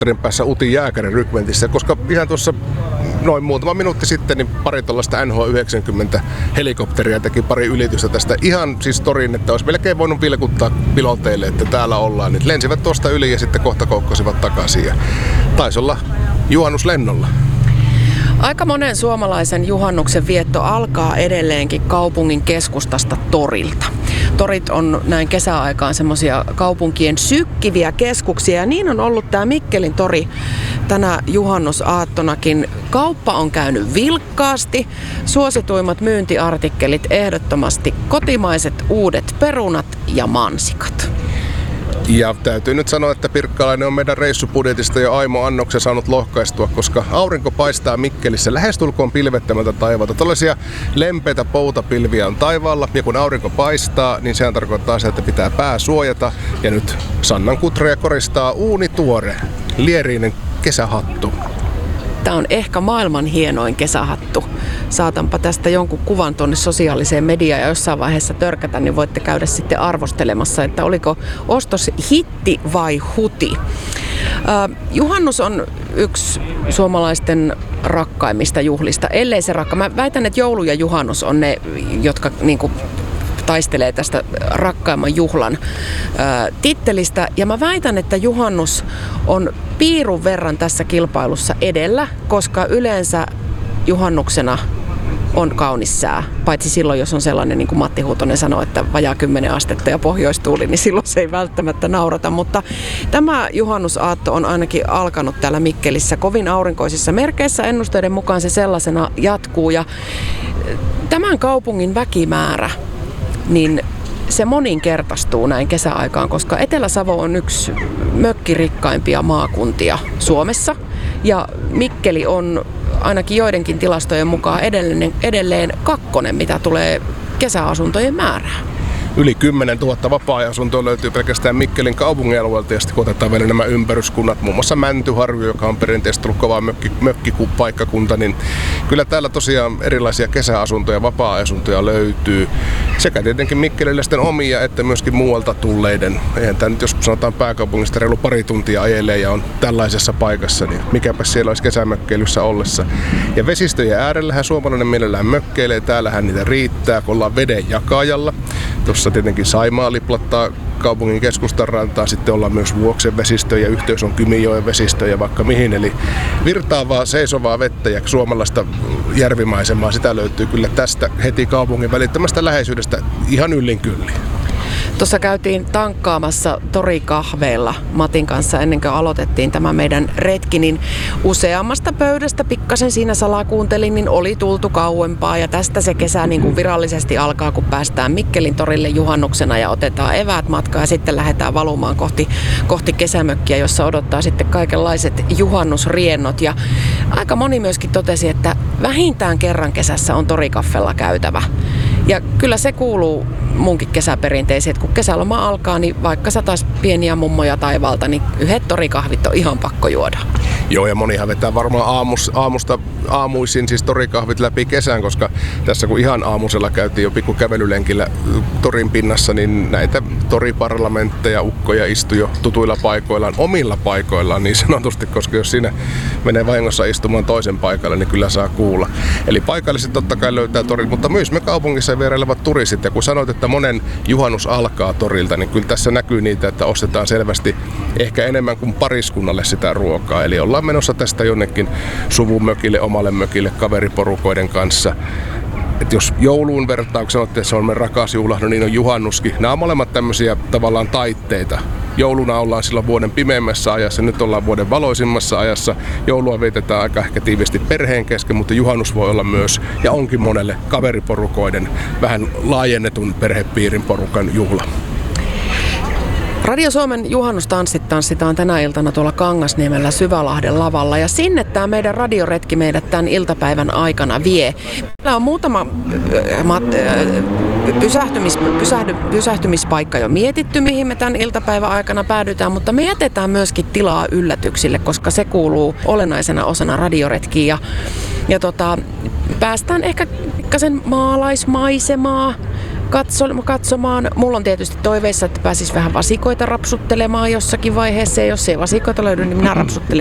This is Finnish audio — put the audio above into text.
päässä Utin Jääkärin rykmentissä, koska ihan tuossa noin muutama minuutti sitten niin pari tuollaista NH90 helikopteria teki pari ylitystä tästä ihan siis toriin, että olisi melkein voinut vilkuttaa piloteille, että täällä ollaan. Nyt lensivät tuosta yli ja sitten kohta koukkosivat takaisin ja taisi olla juhannuslennolla. Aika monen suomalaisen juhannuksen vietto alkaa edelleenkin kaupungin keskustasta torilta. Torit on näin kesäaikaan semmoisia kaupunkien sykkiviä keskuksia ja niin on ollut tämä Mikkelin tori tänä juhannusaattonakin. Kauppa on käynyt vilkkaasti, suosituimmat myyntiartikkelit ehdottomasti kotimaiset uudet perunat ja mansikat. Ja täytyy nyt sanoa, että Pirkkalainen on meidän reissupudjetista jo aimo annoksen saanut lohkaistua, koska aurinko paistaa Mikkelissä lähestulkoon pilvettömältä taivaalta. Tällaisia lempeitä poutapilviä on taivaalla ja kun aurinko paistaa, niin sehän tarkoittaa sitä, että pitää pää suojata. Ja nyt Sannan kutreja koristaa uunituore, lieriinen kesähattu. Tämä on ehkä maailman hienoin kesähattu. Saatanpa tästä jonkun kuvan tuonne sosiaaliseen mediaan ja jossain vaiheessa törkätä, niin voitte käydä sitten arvostelemassa, että oliko ostos hitti vai huti. Juhannus on yksi suomalaisten rakkaimmista juhlista, ellei se rakka. Mä väitän, että joulu ja juhannus on ne, jotka niinku taistelee tästä rakkaimman juhlan tittelistä. Ja mä väitän, että juhannus on piirun verran tässä kilpailussa edellä, koska yleensä juhannuksena on kaunis sää. Paitsi silloin, jos on sellainen, niin kuin Matti Huutonen sanoi, että vajaa 10 astetta ja pohjoistuuli, niin silloin se ei välttämättä naurata. Mutta tämä juhannusaatto on ainakin alkanut täällä Mikkelissä kovin aurinkoisissa merkeissä. Ennusteiden mukaan se sellaisena jatkuu. Ja tämän kaupungin väkimäärä, niin se moninkertaistuu näin kesäaikaan, koska Etelä-Savo on yksi mökkirikkaimpia maakuntia Suomessa. Ja Mikkeli on ainakin joidenkin tilastojen mukaan edelleen kakkonen, mitä tulee kesäasuntojen määrään. Yli 10 000 vapaa-ajantoa löytyy pelkästään Mikkelin kaupungin alueelta ja sitten kun otetaan vielä nämä ympäryskunnat, muun muassa Mäntyharju, joka on perinteisesti ollut kova mökkipaikkakunta, niin kyllä täällä tosiaan erilaisia kesäasuntoja, vapaa-ajantoja löytyy. Sekä tietenkin mikkeliläisten omia että myöskin muualta tulleiden. Eihän tämä nyt, jos sanotaan pääkaupungista reilu pari tuntia ajelee ja on tällaisessa paikassa, niin mikäpä siellä olisi kesämökkeilyssä ollessa. Ja vesistöjen äärellähän suomalainen mielellään mökkeilee, täällähän niitä riittää, kun ollaan veden jakajalla. Tuossa tietenkin Saimaa liplattaa kaupungin keskustan rantaa, sitten ollaan myös Vuoksen vesistö ja yhteys on Kymijoen vesistö ja vaikka mihin. Eli virtaavaa, seisovaa vettä ja suomalaista järvimaisemaa, sitä löytyy kyllä tästä heti kaupungin välittömästä läheisyydestä ihan yllin kyllin. Tuossa käytiin tankkaamassa torikahveilla Matin kanssa ennen kuin aloitettiin tämä meidän retki, niin useammasta pöydästä pikkasen siinä salakuuntelin, niin oli tultu kauempaa ja tästä se kesä niin kuin virallisesti alkaa, kun päästään Mikkelin torille juhannuksena ja otetaan eväät matkaa ja sitten lähdetään valumaan kohti kesämökkiä, jossa odottaa sitten kaikenlaiset juhannusriennot ja aika moni myöskin totesi, että vähintään kerran kesässä on torikaffella käytävä. Ja kyllä se kuuluu munkin kesäperinteisiin, että kun kesäloma alkaa, niin vaikka sataisi pieniä mummoja taivaalta, niin yhdet torikahvit on ihan pakko juoda. Joo, ja monihan vetää varmaan aamuisin siis torikahvit läpi kesän, koska tässä kun ihan aamusella käytiin jo pikku kävelylenkillä torin pinnassa, niin näitä toriparlamentteja, ukkoja istui jo tutuilla paikoillaan, omilla paikoillaan niin sanotusti, koska jos siinä menee vahingossa istumaan toisen paikalle, niin kyllä saa kuulla. Eli paikalliset totta kai löytää torit, mutta myös me kaupungissa vierailevat turistit, ja kun sanoit, että monen juhannus alkaa torilta, niin kyllä tässä näkyy niitä, että ostetaan selvästi ehkä enemmän kuin pariskunnalle sitä ruokaa. Eli ollaan menossa tästä jonnekin suvumökille, omalle mökille, kaveriporukoiden kanssa. Et jos jouluun vertaa, kun sanotte, että se on meidän rakas juhla, no niin on juhannuskin. Nämä on molemmat tämmöisiä tavallaan taitteita. Jouluna ollaan silloin vuoden pimeimmässä ajassa, nyt ollaan vuoden valoisimmassa ajassa. Joulua vietetään aika ehkä tiivisti perheen kesken, mutta juhannus voi olla myös, ja onkin monelle kaveriporukoiden, vähän laajennetun perhepiirin porukan juhla. Radio Suomen juhannustanssit tanssitaan tänä iltana tuolla Kangasniemellä Syvälahden lavalla ja sinne tämä meidän radioretki meidät tämän iltapäivän aikana vie. Meillä on muutama pysähtymispaikka jo mietitty, mihin me tämän iltapäivän aikana päädytään, mutta me jätetään myöskin tilaa yllätyksille, koska se kuuluu olennaisena osana radioretkiin ja päästään ehkä sen maalaismaisemaa katsomaan. Mulla on tietysti toiveissa, että pääsis vähän vasikoita rapsuttelemaan jossakin vaiheessa. Ja jos ei vasikoita löydy, niin minä rapsuttelen